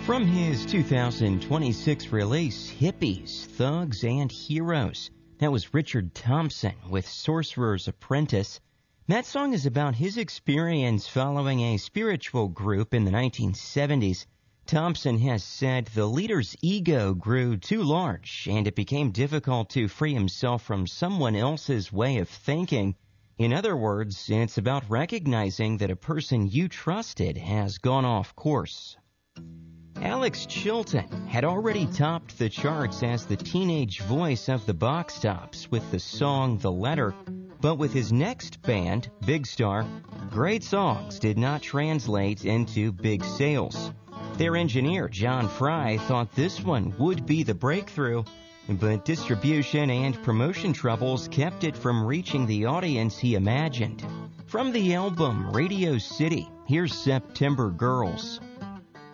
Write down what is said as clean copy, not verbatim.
From his 2026 release, Hippies, Thugs, and Heroes, that was Richard Thompson with Sorcerer's Apprentice. That song is about his experience following a spiritual group in the 1970s. Thompson has said the leader's ego grew too large, and it became difficult to free himself from someone else's way of thinking. In other words, it's about recognizing that a person you trusted has gone off course. Alex Chilton had already topped the charts as the teenage voice of the box tops with the song The Letter, but with his next band, Big Star, great songs did not translate into big sales. Their engineer, John Fry, thought this one would be the breakthrough, but distribution and promotion troubles kept it from reaching the audience he imagined. From the album Radio City, here's September Girls.